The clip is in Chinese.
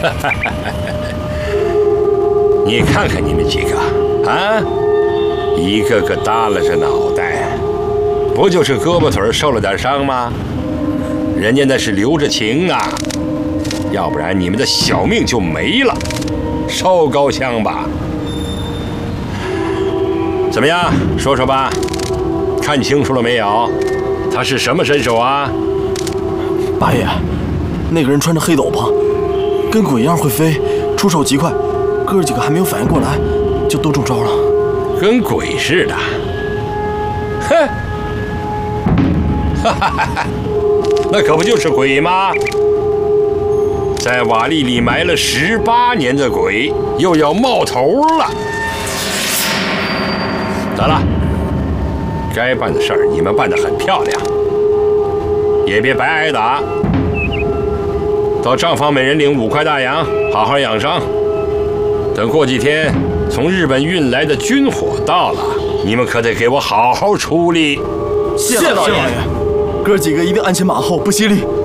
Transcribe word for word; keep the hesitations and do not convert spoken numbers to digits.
你看看你们几个啊，一个个耷拉着脑袋，不就是胳膊腿受了点伤吗？人家那是留着情啊，要不然你们的小命就没了。烧高香吧。怎么样？说说吧，看清楚了没有？他是什么身手啊？ 八爷，那个人穿着黑斗篷，跟鬼一样会飞，出手极快，哥儿几个还没有反应过来，就都中招了。 跟鬼似的。哼，哈哈哈哈，那可不就是鬼吗？在瓦砾里埋了十八年的鬼，又要冒头了。得了，该办的事儿你们办得很漂亮，也别白挨打。到账房每人领五块大洋，好好养伤。等过几天从日本运来的军火到了，你们可得给我好好处理。 谢老爷，哥几个一定鞍前马后，不惜力。